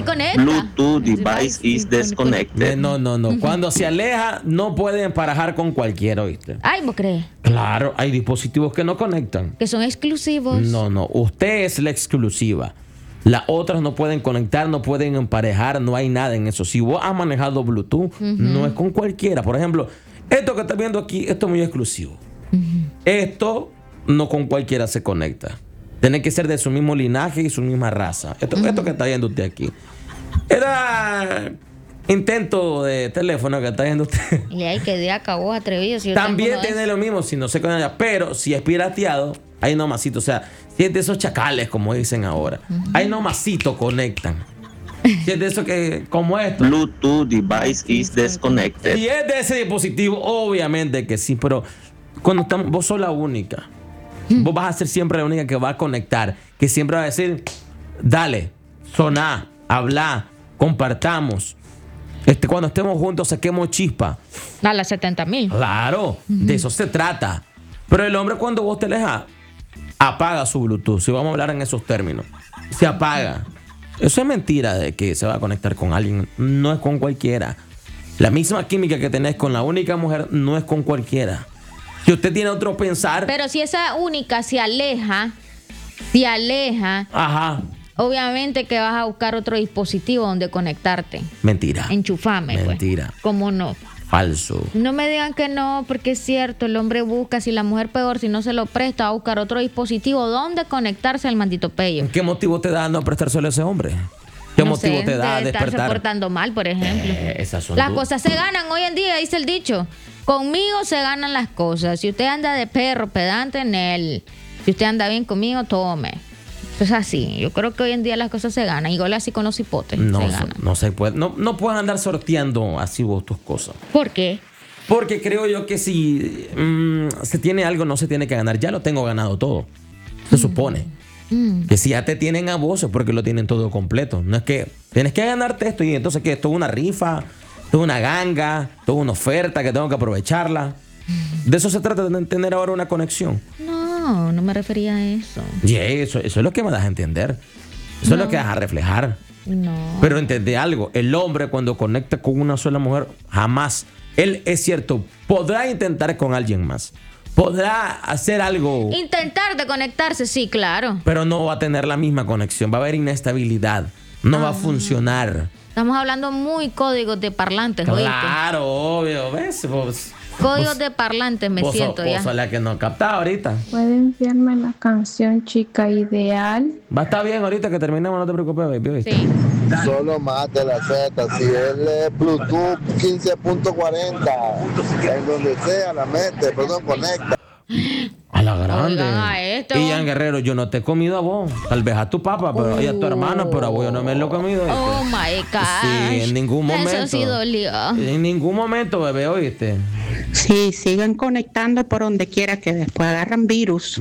conecta. Bluetooth device is disconnected. No. Cuando se aleja, no puede emparejar con cualquiera, ¿oíste? Ay, ¿vos crees? Claro, hay dispositivos que no conectan. Que son exclusivos. No. Usted es la exclusiva. Las otras no pueden conectar, no pueden emparejar, no hay nada en eso. Si vos has manejado Bluetooth, no es con cualquiera. Por ejemplo, esto que estás viendo aquí, esto es muy exclusivo. Esto no con cualquiera se conecta. Tiene que ser de su mismo linaje y su misma raza. Esto que está viendo usted aquí. Era intento de teléfono que está viendo usted. Y ahí que de acabó atrevido. Si También tiene lo mismo si no se conecta. Pero si es pirateado, ahí nomasito. O sea, si es de esos chacales, como dicen ahora, ahí nomasito conectan. Si es de eso que, como esto. Bluetooth device is disconnected. Y es de ese dispositivo, obviamente que sí, pero cuando estamos, vos sos la única. Vos vas a ser siempre la única que va a conectar, que siempre va a decir, dale, soná, habla, compartamos. Cuando estemos juntos, saquemos chispa. A las 70,000. Claro, de eso se trata. Pero el hombre, cuando vos te alejas, apaga su Bluetooth. Si vamos a hablar en esos términos, se apaga. Eso es mentira de que se va a conectar con alguien. No es con cualquiera. La misma química que tenés con la única mujer no es con cualquiera. Si usted tiene otro pensar. Pero si esa única se aleja, Ajá. obviamente que vas a buscar otro dispositivo donde conectarte. Mentira. Enchufame, Mentira. Pues. ¿Cómo no? Falso. No me digan que no, porque es cierto, el hombre busca, si la mujer peor, si no se lo presta, va a buscar otro dispositivo donde conectarse al maldito pello. ¿Qué motivo te da no prestárselo a ese hombre? ¿Qué No motivo sé, te da de estarse despertar? portando mal, por ejemplo. Esas son Las cosas se ganan hoy en día, dice el dicho. Conmigo se ganan las cosas. Si usted anda de perro, pedante en él. Si usted anda bien conmigo, tome. Eso es así. Yo creo que hoy en día las cosas se ganan. Igual así con los hipotes. No se ganan. no se puede. No pueden andar sorteando así vos tus cosas. ¿Por qué? Porque creo yo que si se tiene algo, no se tiene que ganar. Ya lo tengo ganado todo. Se supone. Que si ya te tienen a vos es porque lo tienen todo completo. No es que tienes que ganarte esto y entonces que esto es una rifa, esto es una ganga, esto es una oferta que tengo que aprovecharla. De eso se trata, de tener ahora una conexión. No me refería a eso. Y eso es lo que me das a entender. Eso es lo que vas a reflejar. No. Pero entendé algo. El hombre cuando conecta con una sola mujer, jamás. Él, es cierto, podrá intentar con alguien más. Podrá hacer algo. Intentar de conectarse, sí, claro. Pero no va a tener la misma conexión. Va a haber inestabilidad. No va a funcionar. Estamos hablando muy códigos de parlantes, ¿oíste? Claro, obvio. ¿Ves? Códigos de parlantes me siento ya. Vos sos la que no capta ahorita. ¿Puede enviarme la canción Chica Ideal? Va a estar bien ahorita que terminemos, no te preocupes, baby. ¿Viste? Sí. Solo mate la Z, si él es Bluetooth 15.40, en donde sea la mete, perdón, conecta. A la grande. Oigan a esto. Y Ian Guerrero, yo no te he comido a vos. Tal vez a tu papá, pero y a tu hermano, pero a vos yo no me lo he comido. ¿viste? Oh my gosh. Sí, en ningún momento. Eso sí dolió. En ningún momento, bebé, ¿oíste? Sí, sigan conectando por donde quiera que después agarran virus.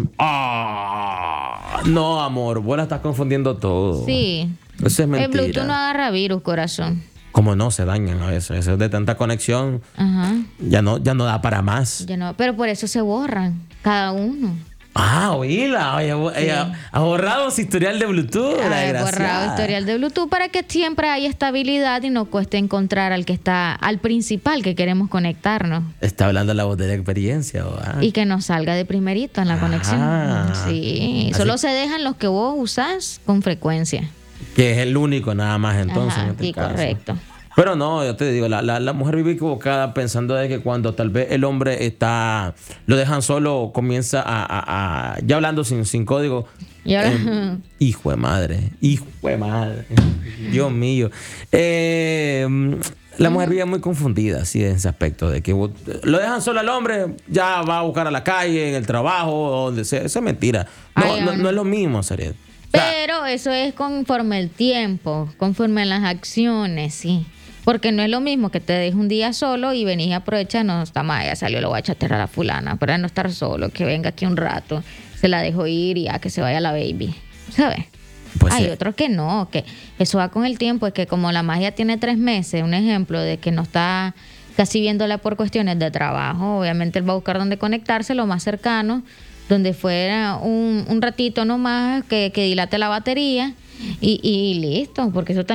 No, amor, vos la estás confundiendo todo. Sí. Eso es mentira. El Bluetooth no agarra virus, corazón. Como no, se dañan a veces. Eso es de tanta conexión. Ajá. Ya no da para más. Ya no, pero por eso se borran cada uno. Oíla. Ella ha borrado su historial de Bluetooth. la He desgraciada. borrado historial de Bluetooth para que siempre haya estabilidad y no cueste encontrar al principal que queremos conectarnos. Está hablando la voz de la experiencia. ¿verdad? Y que nos salga de primerito en la conexión. Sí. Así- Solo se dejan los que vos usás con frecuencia. Que es el único nada más entonces. Ajá, en este sí, caso. correcto. Pero no, yo te digo, la mujer vive equivocada pensando de que cuando tal vez el hombre lo dejan solo, comienza ya hablando sin código. Y ahora, Hijo de madre. Dios mío. La mujer vive muy confundida, así en ese aspecto, de que lo dejan solo al hombre, ya va a buscar a la calle, en el trabajo, donde sea. Eso es mentira. No es lo mismo, sería. pero eso es conforme el tiempo, conforme las acciones, sí. Porque no es lo mismo que te dejes un día solo y venís y aprovechas, no, está mal, ya salió, lo voy a chatear a la fulana, para no estar solo, que venga aquí un rato, se la dejo ir y ya que se vaya la baby, ¿sabes? Pues Hay sí. otros que no, que eso va con el tiempo, es que como la magia tiene 3 meses, un ejemplo de que no está casi viéndola por cuestiones de trabajo, obviamente él va a buscar donde conectarse, lo más cercano, donde fuera un ratito nomás que dilate la batería y listo, porque eso también